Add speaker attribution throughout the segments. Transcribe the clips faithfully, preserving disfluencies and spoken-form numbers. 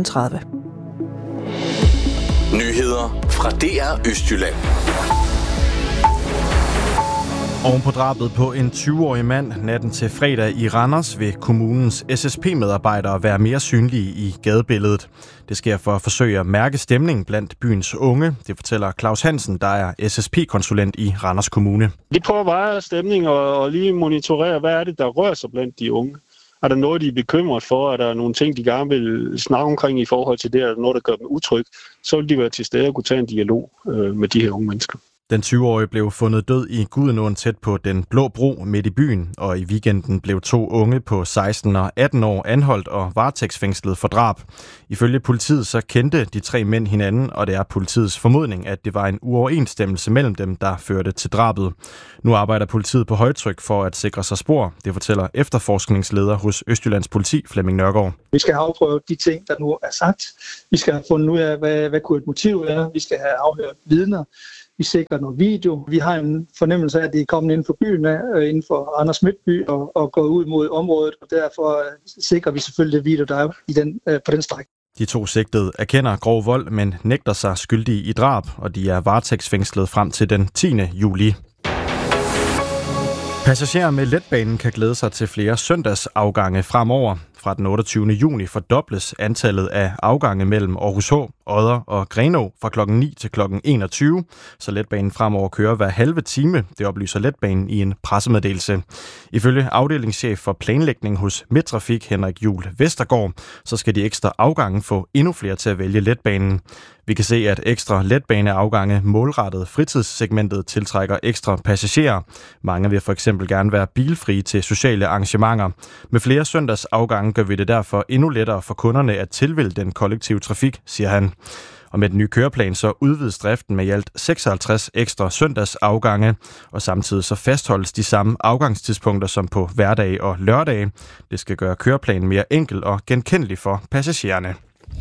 Speaker 1: tusind tredive.
Speaker 2: Nyheder fra D R Østjylland.
Speaker 3: Oven på drabet på en tyve-årig mand natten til fredag i Randers vil kommunens S S P-medarbejdere være mere synlige i gadebilledet. Det sker for at forsøge at mærke stemningen blandt byens unge. Det fortæller Claus Hansen, der er S S P-konsulent i Randers Kommune.
Speaker 4: De prøver at veje stemning og, og lige monitorere, hvad er det, der rører sig blandt de unge. Er der noget, de er bekymret for? Er der nogle ting, de gerne vil snakke omkring i forhold til det? Er der noget, der gør dem utryg? Så vil de være til stede og kunne tage en dialog øh, med de her unge mennesker.
Speaker 3: Den tyve-årige blev fundet død i Gudenåen tæt på Den Blå Bro midt i byen, og i weekenden blev to unge på seksten og atten år anholdt og varetægtsfængslet for drab. Ifølge politiet så kendte de tre mænd hinanden, og det er politiets formodning, at det var en uoverensstemmelse mellem dem, der førte til drabet. Nu arbejder politiet på højtryk for at sikre sig spor. Det fortæller efterforskningsleder hos Østjyllands Politi, Flemming Nørgaard.
Speaker 5: Vi skal have afprøvet de ting, der nu er sagt. Vi skal have fundet ud af, hvad, hvad kunne et motiv være. Vi skal have afhørt vidner. Vi sikrer noget video. Vi har en fornemmelse af, at de er kommet inden for byen, inden for Randers Midtby og, og gået ud mod området, og derfor sikrer vi selvfølgelig det video, der er i den, på den stræk.
Speaker 3: De to sigtede erkender grov vold, men nægter sig skyldige i drab, og de er varetægtsfængslet frem til den tiende juli. Passagerer med letbanen kan glæde sig til flere søndagsafgange fremover. Fra den otteogtyvende juni fordobles antallet af afgange mellem Aarhus H, Odder og Grenaa fra klokken ni til klokken enogtyve, så letbanen fremover kører hver halve time. Det oplyser letbanen i en pressemeddelelse. Ifølge afdelingschef for planlægning hos Midtrafik, Henrik Juhl Vestergaard, så skal de ekstra afgange få endnu flere til at vælge letbanen. Vi kan se, at ekstra letbaneafgange målrettet fritidssegmentet tiltrækker ekstra passagerer. Mange vil for eksempel gerne være bilfrie til sociale arrangementer. Med flere søndagsafgange gør vi det derfor endnu lettere for kunderne at tilvælge den kollektive trafik, siger han. Og med den nye køreplan så udvides driften med i alt seksoghalvtreds ekstra søndagsafgange, og samtidig så fastholdes de samme afgangstidspunkter som på hverdage og lørdage. Det skal gøre køreplanen mere enkel og genkendelig for passagererne.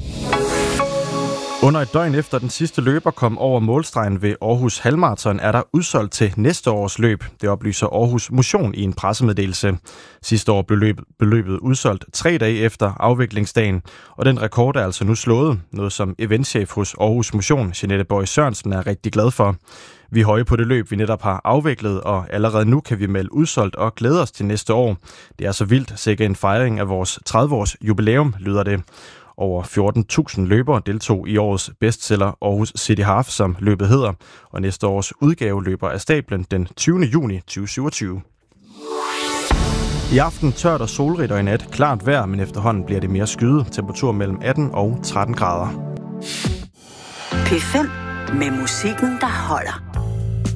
Speaker 3: Under et døgn efter den sidste løber kom over målstregen ved Aarhus Halvmarathon, er der udsolgt til næste års løb. Det oplyser Aarhus Motion i en pressemeddelelse. Sidste år blev løbet, løbet udsolgt tre dage efter afviklingsdagen, og den rekord er altså nu slået. Noget som eventchef hos Aarhus Motion, Jeanette Boy Sørensen, er rigtig glad for. Vi er høje på det løb, vi netop har afviklet, og allerede nu kan vi melde udsolgt og glæde os til næste år. Det er så vildt, sikkert en fejring af vores tredive-års jubilæum, lyder det. Over fjorten tusind løbere deltog i årets bestseller Aarhus City Half, som løbet hedder, og næste års udgave løber af stablen den tyvende juni to tusind syvogtyve. I aften tørt og solrigt og i nat klart vejr, men efterhånden bliver det mere skyet. Temperatur mellem atten og tretten grader.
Speaker 6: P fem med musikken, der holder.